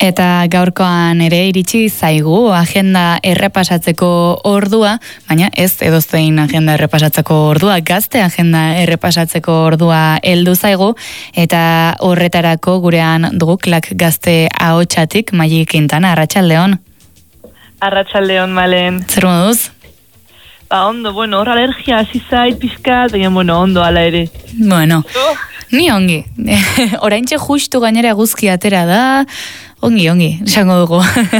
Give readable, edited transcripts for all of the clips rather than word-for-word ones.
Eta gaurkoan ere iritsi zaigu agenda errepasatzeko ordua, baina ez edozein agenda errepasatzeko ordua, gazte agenda errepasatzeko ordua heldu zaigu, eta horretarako gurean dugu Klak Gazte ahotsatik Maili Quintana. Arratsaldeon. Arratsaldeon, Malen. Zer moduz? Ondo, bueno, hor alergia hasi zait pizkat, baina bueno, ondo hala ere. Bueno, ni ongi. Oraintxe justu gainera eguzki atera da. Ongi, esango dugu.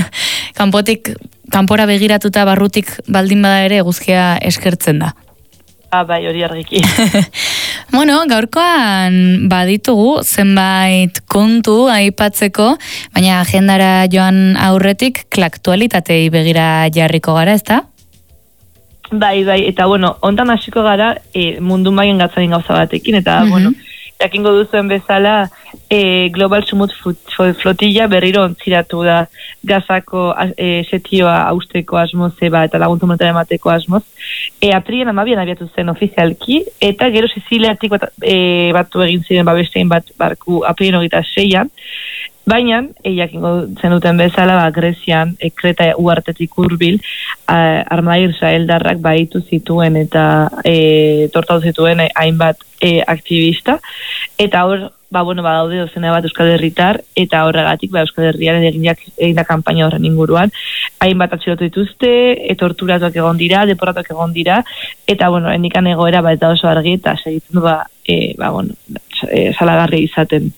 Kanpora begiratuta barrutik baldin bada ere eguzkia eskertzen da. Bai, hori argiki. Bueno, gaurkoan baditugu zenbait kontu aipatzeko, baina agendara joan aurretik klaktualitatei begira jarriko gara, ezta? Bai, eta bueno, ontan hasiko gara mundu mailan gatzaren gauza batekin, eta bueno, jakingo duzuen bezala Global Sumut Flotilla berriro ontziratu da Gazako setioa hausteko asmoz eta laguntza monetara emateko asmoz. Aprilean 12an abiatu zen ofizialki, eta gero Siziliatik batu egin ziren bestein bat barku aprilean 26an, baina, jakingo zenuten bezala, Grezian, Kreta uhartetik hurbil, armada israeldarrak baitu zituen eta tortatu zituen hainbat aktivista, eta hor, daude dozena bat Euskal Herritar, eta horregatik, Euskal Herriaren egin da kanpaina horren inguruan, hainbat atxilotu dituzte, torturatuak egon dira, deportatuak egon dira, eta, endikan egoera ez da oso argi, eta segitzen du, salagarri izaten.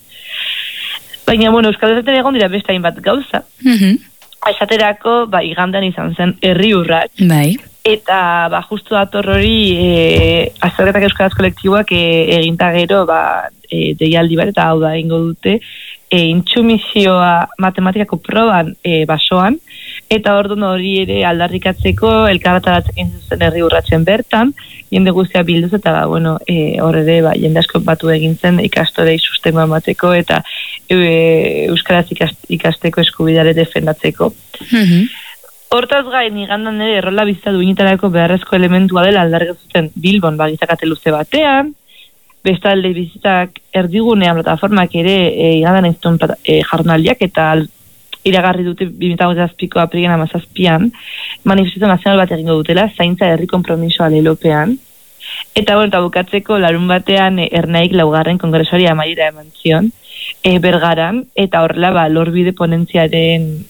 Baina, Euskal Herritar egon dira beste hainbat gauza, esaterako, igandan izan zen herri urrats, eta justu dator hori azterketak euskaraz kolektiboak eginta gero deialdi bat, eta hau da ingo dute intsumisioa matematikako proban basoan, eta orduan hori ere aldarrikatzeko elkarretaratzen zen herri urratsen bertan, jende guztia bilduz, eta hor ere jende asko batu egin zen ikastorei sustengoa emateko eta euskaraz ikasteko eskubidare defendatzeko. Hortaz gain, igandan ere errola bizita duinitarako beharrezko elementua dela aldarrik zuten Bilbon bagizakate luze batean, bestalde bizitak erdigunean plataformak ere igandan ez duen jardunaldiak eta iragarri dute 2007ko aprilean 17an manifestazio nazional bat egingo dutela, zaintza herri konpromisoa lelopean, eta bukatzeko larun batean Ernaik 4. kongresuari amaiera eman zion Bergaran, eta horrela lorbide ponentziaren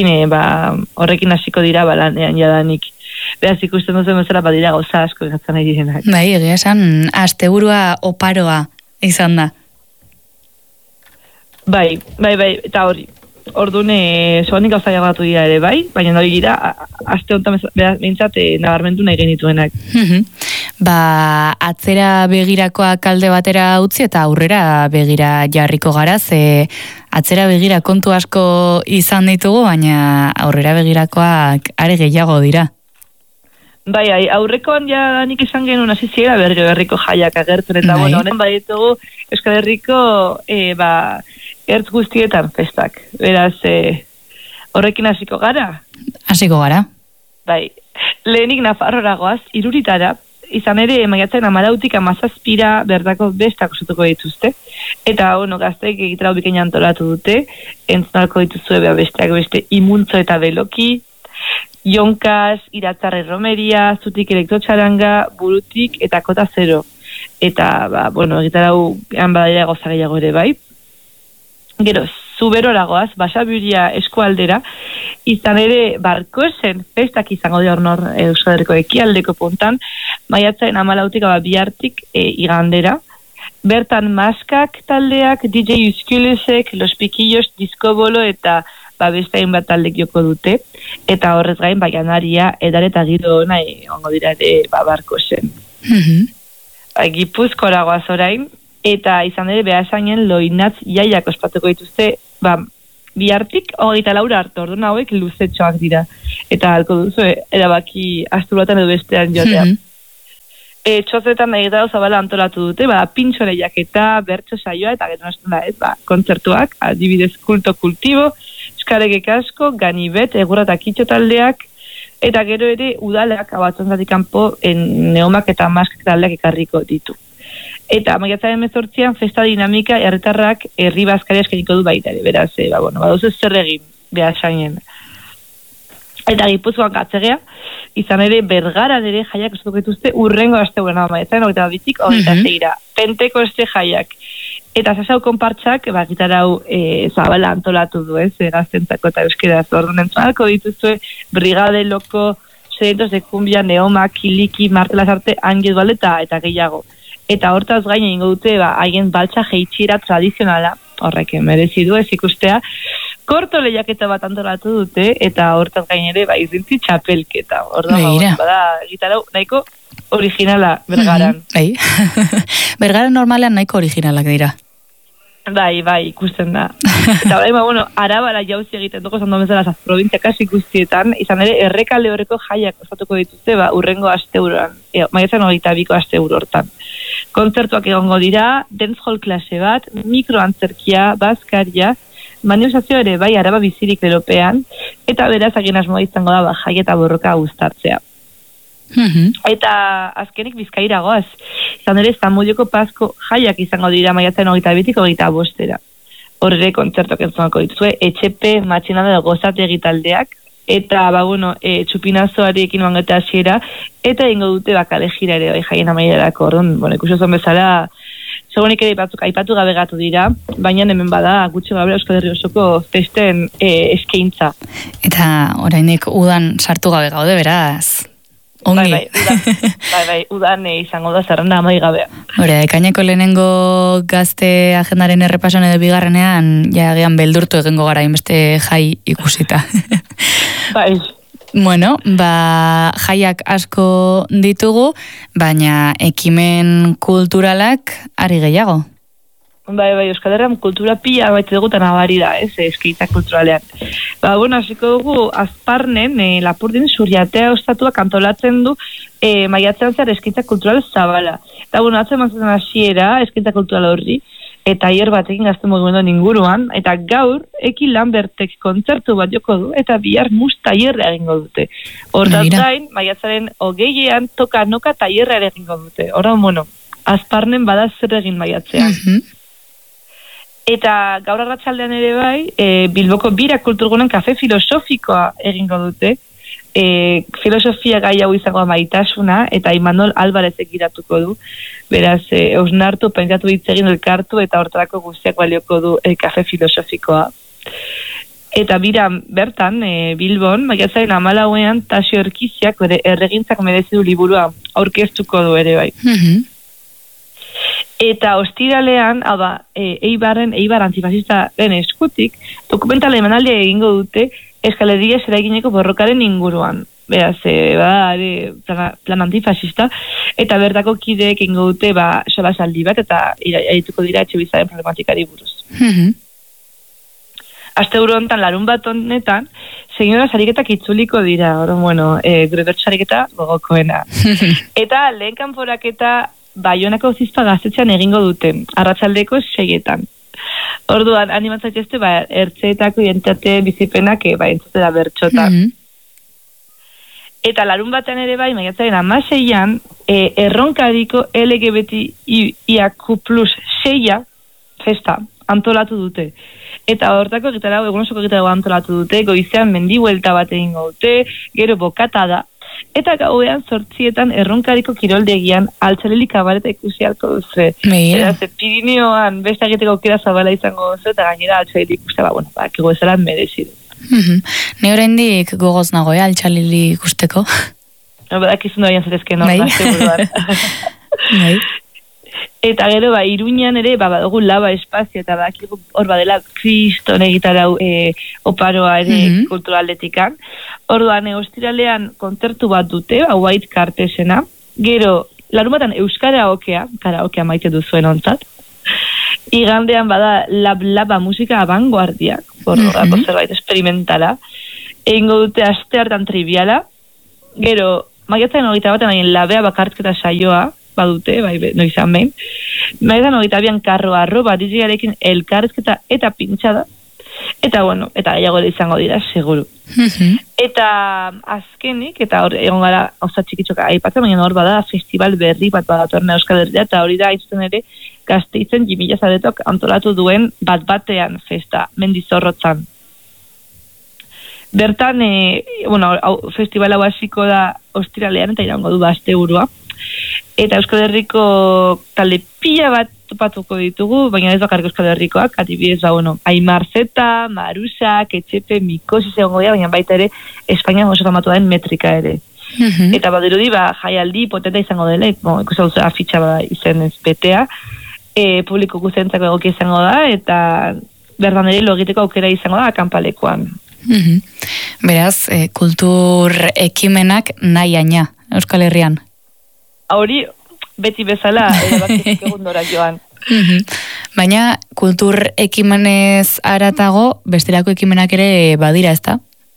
horrekin hasiko dira lanean jadanik. Beraz, ikusten duzen bezala badira gauza asko egatzen nahi direnak. Bai, egia esan, asteburua oparoa izan da. Bai, eta hori. Orduan, soanik gauza jagatu dira ere, bai, baina hori gira, aste honetan behintzat nabarmentu nahi genituenak. Atzera begirakoak alde batera utzi eta aurrera begira jarriko gara, ze atzera begira kontu asko izan ditugu, baina aurrera begirakoak are gehiago dira. Bai, aurrekoan ja nik esan genuen hasi ziela berriko jaiak agertzen, eta honen baditugu Euskal Herriko ertz guztietan festak. Beraz, horrekin hasiko gara? Hasiko gara. Bai, lehenik Nafarroara goaz, Iruritara, izan ere maiatzen 14tik 17ra bertako bestak osatuko dituzte. Eta, gazteek egitarau bikaina antolatu dute, entzunalko dituzue besteak beste Imuntzo eta Beloki, Jonkas, Iratzarre Romeria, Zutik Elektrotxaranga, Burutik eta Kota Zero. Eta, egitarau badira goza gehiago ere, bai. Gero, Zuberoragoaz, Basaburia eskualdera, izan ere Barkosen festak izango dira hor Euskal Herriko ekialdeko puntan, maiatzen 14tik bihartik igandera. Bertan Maskak taldeak, DJ Uskilesek, Los Piquillos, Disco Bolo eta beste hainbat taldek joko dute, eta horrez gain Janaria, Edar eta Gido ona ongo dira ere Barkosen. Gipuzkoaragoaz orain, eta izan ere Beasainen Loinatz jaiak ospatuko dituzte, bihartik 24 arte, orduan hauek luzetxoak dira. Eta halko duzu, erabaki asturatan edo bestean jotea. Txozetan egitara zabala antolatu dute, pintxore jaketa, bertso saioa, eta gero nazten kontzertuak, adibidez Kulto Kultibo, Euskarek asko, Ganibet, Egurra eta Kitxo taldeak, eta gero ere udalak abatzen zatik kanpo Neomak eta Maskak taldeak ekarriko ditu. Eta maiatzaren 18an festa dinamika herritarrak herri bazkaria eskainiko du baita ere, beraz, baduzu zer egin behasainen. Eta Gipuzkoan katzegea, izan ere Bergaran ere jaiak osatuko dituzte urrengo asteburuan maiatzaren 22 26 Pentekoste jaiak. Eta Sasau konpartsak, gitarau zabala antolatu du, gaztentzako eta euskeraz orduan entzunalko dituzue Brigade Loko, Sedientos de Cumbia, Neoma, Kiliki, Martelas Arte, Angel Baleta eta gehiago. Eta hortaz gaina ingo dute, haien baltsa jeitxira tradizionala, horrek merezi du ez ikustea, korto lehiaketa bat antolatu dute, eta hortaz gain ere, izintzi txapelketa. Orduan, bada, gitarau, nahiko originala Bergaran. Bergaran normalean nahiko originalak dira. Bai, ikusten da. Eta Arabara jauzi egiten dugu zando bezala provintzia kasi guztietan, izan ere Errekalde horreko jaiak osatuko dituzte, urrengo asteburuan, maiatzaren 22ko asteburu hortan. Kontzertuak egongo dira, dancehall klase bat, mikroantzerkia, bazkaria, manifestazio ere bai Araba bizirik lelopean, eta beraz agin asmoa izango da jai eta borroka guztartzea. Eta azkenik Bizkaira goaz, izan ere Zamudioko Pasko jaiak izango dira maiatzaren 22ko 25. Horre kontzertuak entzunako dituzue, etxepe, matxinada da gozategi taldeak, eta txupinazoari ekin mangeta hasiera, eta ingo dute bakale jira ere bai jaien amaierako. Orduan, ikusozon bezala, segunik ere aipatu gabe gatu dira, baina hemen bada gutxi gabe Euskal Herri osoko festen eskaintza. Eta orainik udan sartu gabe gaude, beraz. Ongi. Bai, udan izango da zerrenda amaigabea. Ekaineko lehenengo gazte agendaren errepasan edo bigarrenean, agian beldurtu egingo gara inbeste jai ikusita. Bai. Jaiak asko ditugu, baina ekimen kulturalak ari gehiago. Bai, Euskal Herrian kultura pila baita dugu eta nabari da, eskaintza kulturalean. Hasiko dugu Azparnen, Lapurdin Zuriatea ostatua kantolatzen du maiatzean zer eskaintza kultural zabala. Eta atzen mazatzen hasiera eskaintza kultural horri, eta hier batekin gazten mugimenduen inguruan, eta gaur Eki Lambertek kontzertu bat joko du, eta bihar mus tailerra egingo dute. Hortaz gain, maiatzaren 20ean toka noka tailerra ere egingo dute. Horra, Azparnen bada zer egin maiatzean. Eta gaur arratsaldean ere bai, Bilboko Bira Kulturgunen kafe filosofikoa egingo dute. Filosofia gai hau izango maitasuna, eta Imanol Alvarez egiratuko du. Beraz, eusnartu, pentsatu ditzegin elkartu, eta hortarako guztiak balioko du kafe filosofikoa. Eta bira bertan, Bilbon, maiatzaren 14ean Tasio Erkiziak erregintzak merezi du liburua aurkeztuko du ere bai. Eta ostiralean, Eibar antifasista den eskutik, dokumentala emanaldia egingo dute Euskal Herria eragineko borrokaren inguruan. Beraz, plan antifasista, eta bertako kideek egingo dute solasaldi bat, eta irituko dira etxebizaren problematikari buruz. Asteburu honetan, larun bat honetan, senyora sariketak itzuliko dira, gure bertso sariketa gogokoena. Eta lehen kanporaketa Baionako Zizpa gaztetxean egingo duten, arratsaldeko 6etan. Orduan, animatzaitezte, ertzeetako identitate bizipenak, entzute da bertxotan. Eta larun batean ere bai, maiatzaren 16ean, erronkariko LGBTIQ+ 6 festa antolatu dute. Eta hortako egunosoko gitarau antolatu dute, goizean mendibuelta bat egingo dute, gero bokata da, eta gauean 8etan erronkariko kiroldegian altxaleli kabareta ikusi halko duzu. Eta Pirineoan beste egiteko aukera zabala izango duzu, eta gainera altxaleli ikustea, kego ezalan merezidu. Ne oraindik gogoz nago, altxaleli ikusteko? Badakizun da baina zerezken hor, Eta gero, Iruñan ere, badugu Laba Espazio, eta bakigu hor badela kriston egitarau oparoa ere kulturaldetikan. Orduan, ostiralean kontzertu bat dute, White Cartesena. Gero, larumatan karaokea maite duzuen ontzat. Igandean bada Laba musika abanguardiak, borrogako zerbait experimentala. Egingo dute aste hartan triviala. Gero, maiatzaren 21 Labea bakartzketa saioa, badute, noizan behin. Maiatzaren 22 karroa arroba DJarekin elkarrezketa eta pintxada. Eta bueno, eta gehiago ere izango dira, seguru. Eta azkenik, eta hor egon gara oza txikitxoka aipatzen, baina hor bada festival berri bat badatorna Euskal Herria, eta hori da izten ere Gasteizen Jimila Zaretok antolatu duen bat-batean festa, Mendizorrotzan. Bertan, festival hau hasiko da ostiralean eta iraungo du asteburua. Eta Euskal Herriko talde pila bat topatuko ditugu, baina ez bakarrik Euskal Herrikoak, adibidez, Aimar Zeta, Marusak, Etxepe, Mikosis egongo dira, baina baita ere Espainian oso famatu den Metrika ere. Eta badirudi, jaialdi potenta izango dela, ikusi hau afitxa izen ez betea, publiko guztientzako egokia izango da, eta berdan ere lo egiteko aukera izango da akanpalekoan. Beraz, kultur ekimenak nahi aina, Euskal Herrian. Hori, beti bezala, batzuk egundora joan. Baina, kultur ekimenez aratago, bestelako ekimenak ere badira, ezta?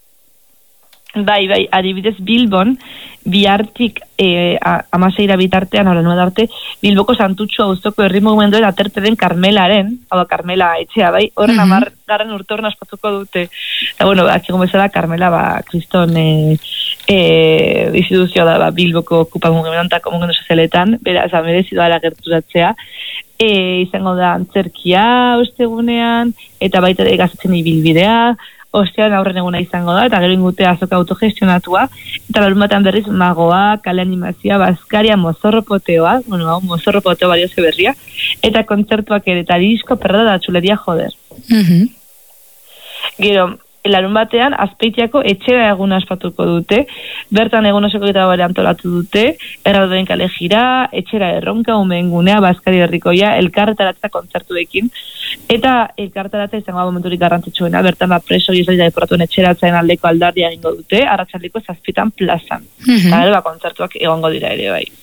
Bai, adibidez Bilbon, bihartik 16 bitartean, hori nuen arte, Bilboko Santutxo auzoko herri mugimenduaren aterte den Karmelaren, hau Karmela etxea, bai, horren 10. urteurren ospatuko dute. Eta, akigun bezala, Karmela, kriston instituzioa da, Bilboko okupa mugimendantako mugimendu sozialetan, beraz, merezi doa gerturatzea, izango da antzerkia ostegunean, eta baita gazatzen ibilbidea, ostean aurren eguna izango da, eta gero ingutea azoka autogestionatua, eta larunbatean berriz magoa, kale animazioa, bazkaria, mozorropoteoa, mozorropoteo baliozio berria, eta kontzertuak ere, eta disko perrada da txuleria joder. Gero, larunbatean Azpeitiako etxera eguna ospatuko dute, bertan egun osoko eta bare antolatu dute, erraldoen kale jira, etxera erronka, umeen gunea, bazkari herrikoia, elkarretaratza kontzertuekin, eta elkarretaratza izango momenturik garrantzitsuena, bertan preso izlaida deportatuen etxeratzen aldeko aldardia egingo dute, arratsaldeko 7 plazan. Eta gero kontzertuak egongo dira ere bai.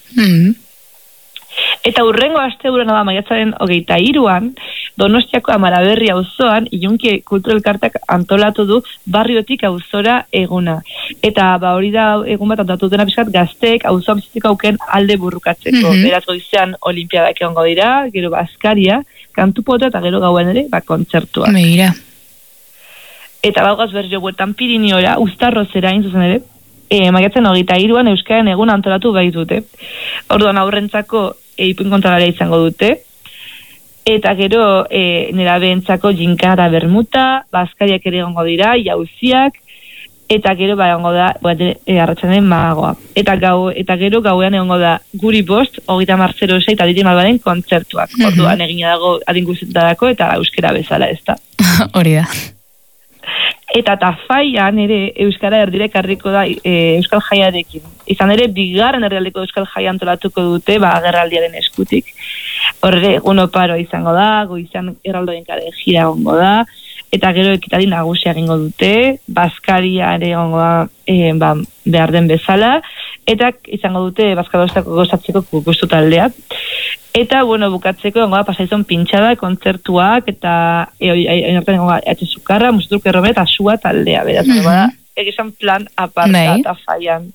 Eta urrengo asteburuan da maiatzaren 23an, Donostiako Amaraberri auzoan Ilunki Kulturelkarteak antolatu du barriotik auzora eguna. Eta hori da egun bat antolatu dena pixkat gazteek auzoa bizitzeko auken alde burrukatzeko. Beraz goizean olimpiadak egongo dira, gero bazkaria, kantupota eta gero gauen ere kontzertua. Meira. Eta baugaz berrio bueltan Piriniora, Uztarrozera zuzen ere, maiatzen 23an Euskaren egun antolatu baitute. Orduan aurrentzako ipuin kontalarea izango dute, eta gero nerabeentzako jinkara bermuta, bazkariak ere egongo dira, jauziak, eta gero egongo da arratsaldean magoa. Eta gero gauean egongo da guri 5, 30.06 eta Diri Malbaren kontzertuak. Orduan egina dago adinguzetarako eta euskera bezala, ezta? Hori da. Eta Tafaian ere Euskara erdire karriko da Euskal Jaiarekin. Izan ere, 2. herrialdeko Euskal Jaia antolatuko dute, agerraldiaren eskutik. Horre, egun oparo izango da, goizan erraldoen kare jira egongo da, eta gero ekitari nagusia egingo dute, bazkaria ere egongo da behar den bezala, eta izango dute bazkadostako gozatzeko kukustu taldea. Eta, bukatzeko egongo da Pasaizon pintxada, kontzertuak, eta enorten egongo da Sukarra, Musutruk Erromet, eta Sua taldea, beraz, egizan plan aparta eta Faian.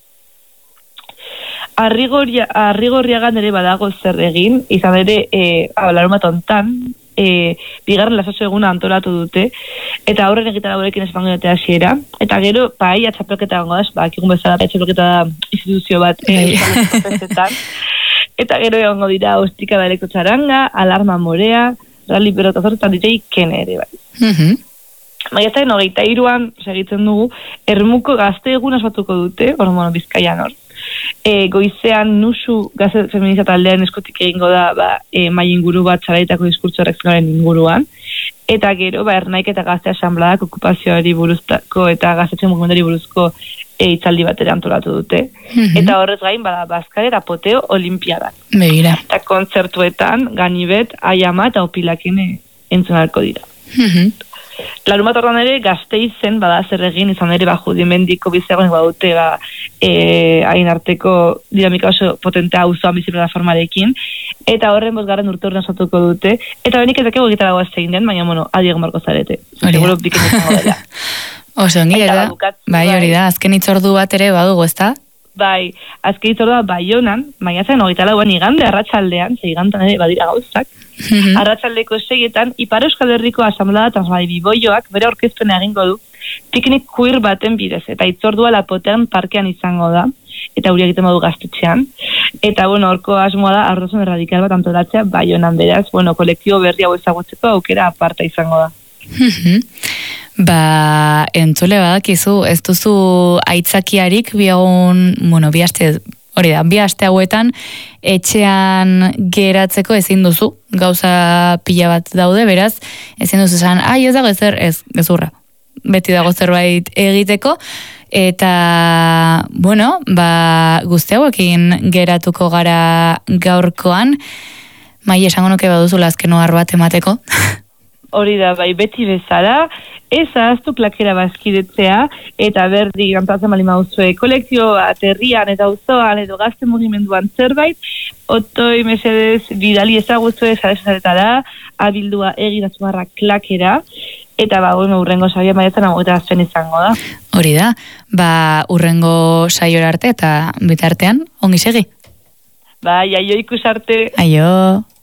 Arrigorriagan ere badago zer egin, izan ere, larumatontan, 2. lasaso eguna antolatu dute, eta aurren egiten laborekin espangonetea hasiera, eta gero, atxapelketa egongo da, akigun bezala atxapelketa da instituzio bat eta gero egongo dira Ostika Dareko Txaranga, Alarma Morea, Rally Berotazor, eta DJ Kene ere bai. Maiatzaren 23an segitzen dugu, Ermuko gazte egun ospatuko dute, Bizkaian hor. Goizean Nusu gazte feminista taldean eskutik egingo da mai inguru bat txaraitako diskurtso errekzionaren inguruan. Eta gero, Ernaik eta Gazte Asanbladak okupazioari buruzko eta gaztetxe mugimendari buruzko hitzaldi batera antolatu dute. Eta horrez gain, bazkari eta poteo olimpiadak. Begira. Eta kontzertuetan, Ganibet, Aiama eta Opilakin entzunarko dira. Larumat ordan ere, Gasteizen bada zer egin, izan ere Judimendiko biziagoen badute hain arteko dinamika oso potentea auzoan bizipena formarekin, eta horren 5. urteurren osatuko dute, eta benik ezakego gitaragoa ez egin den, baina, adiegon barko zarete. Seguro biken izango dela. Oso, ongi, bai hori da, azken itzordu bat ere badugu, ezta? Bai, azken hitzordua Baionan, maiatzen 24an igande arratsaldean, igandean ere badira gauzak. Arratsaldeko 6etan Ipar Euskal Herriko Asamblea Transbaibiboioak bere aurkezpena egingo du piknik queer baten bidez, eta hitzordua Lapotean parkean izango da, eta hori egiten badu Gaztetxean. Eta, horko asmoa da arrozen erradikal bat antolatzea Baionan, beraz, kolektibo berri hau ezagutzeko aukera aparta izango da. Entzule badakizu, ez duzu aitzakiarik bi aste hauetan etxean geratzeko ezin duzu, gauza pila bat daude, beraz, ezin duzu esan, ez dago ezer, ez gezurra, beti dago zerbait egiteko, eta, guzti hauekin geratuko gara gaurkoan, esango nuke baduzula azken ohar bat emateko. Hori da, beti bezala, ez ahaztu klakera bazkidetzea, eta berdi gantatzen bali mauzue kolektioa, herrian eta auzoan edo gazte mugimenduan zerbait, otoi mesedez bidali ezaguzue zarezaretara, abildua egirazumarra klakera, eta urrengo saioa maiatzen eta zen izango da. Hori da, urrengo saiora arte eta bitartean, ongi segi? Aio ikus arte. Aio.